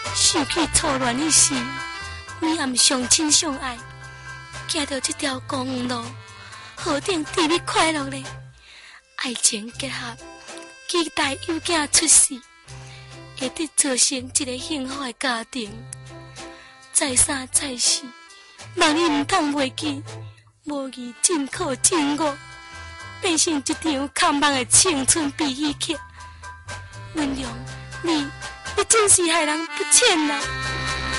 想起初恋迄时，每暗相亲相爱，行到这条公园路，河顶甜蜜快乐嘞，爱情结合，期待有囝出世，会得造成一个幸福的家庭。再三再四，万一唔通袂记，无义真苦真恶，变成一场空梦的青春悲喜剧。文良，你真是害人不浅呐！